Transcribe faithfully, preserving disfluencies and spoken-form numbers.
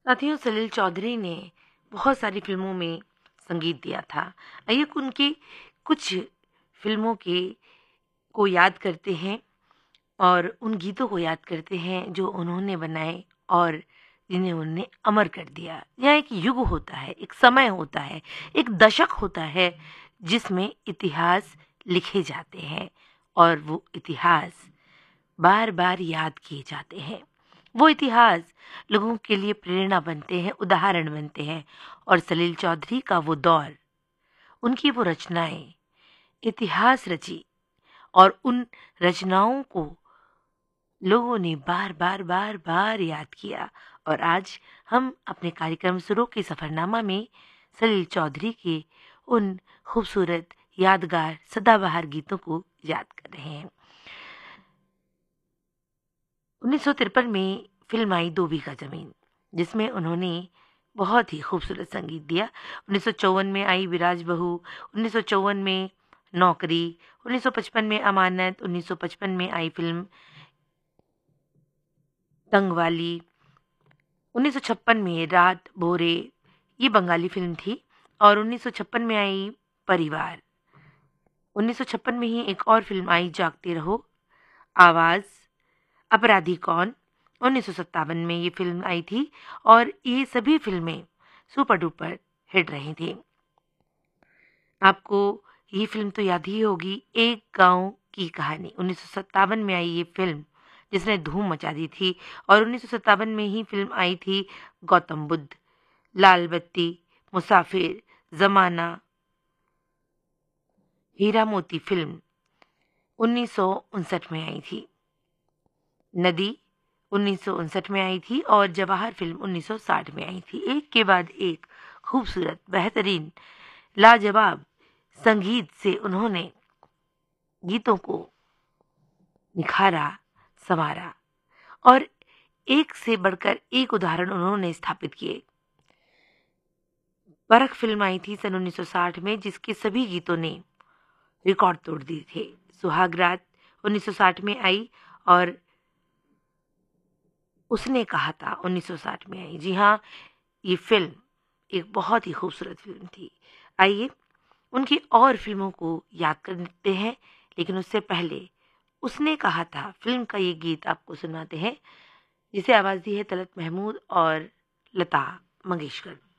साथियों, सलील चौधरी ने बहुत सारी फ़िल्मों में संगीत दिया था। आइए उनकी कुछ फ़िल्मों के को याद करते हैं और उन गीतों को याद करते हैं जो उन्होंने बनाए और जिन्हें उन्होंने अमर कर दिया। यह एक युग होता है, एक समय होता है, एक दशक होता है जिसमें इतिहास लिखे जाते हैं और वो इतिहास बार-बार याद किए जाते हैं। वो इतिहास लोगों के लिए प्रेरणा बनते हैं, उदाहरण बनते हैं और सलील चौधरी का वो दौर, उनकी वो रचनाएँ इतिहास रची और उन रचनाओं को लोगों ने बार-बार, बार-बार याद किया और आज हम अपने कार्यक्रम सुरों के सफ़रनामा में सलील चौधरी के उन खूबसूरत, यादगार, सदाबहार गीतों को याद कर रहे हैं। उन्नीस सौ तिरपन में फ़िल्म आई दो बीघा ज़मीन, जिसमें उन्होंने बहुत ही खूबसूरत संगीत दिया। उन्नीस सौ चौवन में आई विराज बहू, उन्नीस सौ चौवन में नौकरी, उन्नीस सौ पचपन में अमानत, उन्नीस सौ पचपन में आई फ़िल्म तंगवाली, उन्नीस सौ छप्पन में रात भोरे, ये बंगाली फ़िल्म थी और उन्नीस सौ छप्पन में आई परिवार। उन्नीस सौ छप्पन में ही एक और फ़िल्म आई जागते रहो, आवाज़, अपराधी कौन, उन्नीस सौ सत्तावन में ये फ़िल्म आई थी और ये सभी फ़िल्में सुपर डुपर हिट रही थी। आपको ये फ़िल्म तो याद ही होगी, एक गाँव की कहानी। उन्नीस सौ सत्तावन में आई ये फ़िल्म जिसने धूम मचा दी थी और उन्नीस सौ सत्तावन में ही फ़िल्म आई थी गौतम बुद्ध, लाल बत्ती, मुसाफिर, ज़माना, हीरा मोती फ़िल्म उन्नीस सौ उनसठ में आई थी। नदी उन्नीस सौ उनसठ में आई थी और जवाहर फ़िल्म उन्नीस सौ साठ में आई थी। एक के बाद एक खूबसूरत, बेहतरीन, लाजवाब संगीत से उन्होंने गीतों को निखारा, संवारा और एक से बढ़कर एक उदाहरण उन्होंने स्थापित किए। परख फ़िल्म आई थी सन उन्नीस सौ साठ में जिसके सभी गीतों ने रिकॉर्ड तोड़ दिए थे। सुहाग रात उन्नीस सौ साठ में आई और उसने कहा था उन्नीस सौ साठ में आई। जी हाँ, ये फ़िल्म एक बहुत ही खूबसूरत फ़िल्म थी। आइए उनकी और फ़िल्मों को याद करते हैं, लेकिन उससे पहले उसने कहा था फ़िल्म का ये गीत आपको सुनाते हैं, जिसे आवाज़ दी है तलत महमूद और लता मंगेशकर।